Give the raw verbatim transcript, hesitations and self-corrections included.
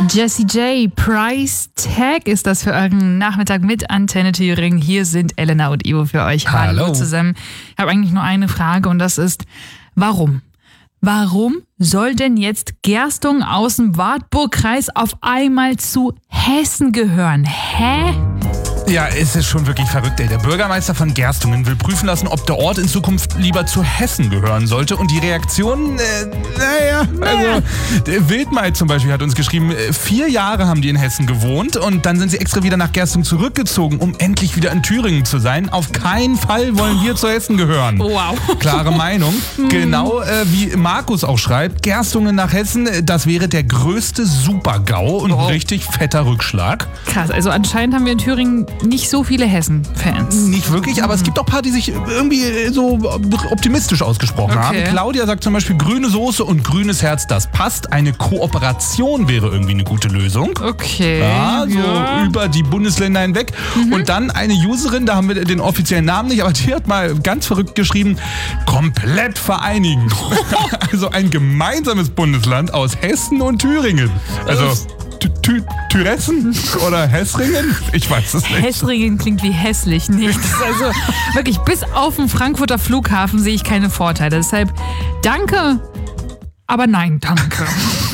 Jessie J, Price Tag ist das für euren Nachmittag mit Antenne Thüringen. Hier sind Elena und Ivo für euch. Hallo. Hallo zusammen. Ich habe eigentlich nur eine Frage und das ist, warum? Warum soll denn jetzt Gerstungen aus dem Wartburgkreis auf einmal zu Hessen gehören? Hä? Ja, es ist schon wirklich verrückt, ey. Der Bürgermeister von Gerstungen will prüfen lassen, ob der Ort in Zukunft lieber zu Hessen gehören sollte. Und die Reaktion, äh, naja, also der Wildmaid zum Beispiel hat uns geschrieben, äh, vier Jahre haben die in Hessen gewohnt und dann sind sie extra wieder nach Gerstungen zurückgezogen, um endlich wieder in Thüringen zu sein. Auf keinen Fall wollen wir zu Hessen gehören. Wow. Klare Meinung. Genau äh, wie Markus auch schreibt, Gerstungen nach Hessen, das wäre der größte Super-GAU und Wow. richtig fetter Rückschlag. Krass, also anscheinend haben wir in Thüringen nicht so viele Hessen-Fans. Nicht wirklich, aber es gibt auch ein paar, die sich irgendwie so optimistisch ausgesprochen Okay. haben. Claudia sagt zum Beispiel, grüne Soße und grünes Herz, das passt. Eine Kooperation wäre irgendwie eine gute Lösung. Okay. Ja, so ja. über die Bundesländer hinweg. Und dann eine Userin, da haben wir den offiziellen Namen nicht, aber die hat mal ganz verrückt geschrieben, komplett vereinigen. Also ein gemeinsames Bundesland aus Hessen und Thüringen. Also Thü- Thü- Thüressen oder Hessringen? Ich weiß es nicht. Hessringen klingt wie hässlich. Nee, das ist also wirklich, bis auf den Frankfurter Flughafen sehe ich keine Vorteile. Deshalb danke, aber nein, danke.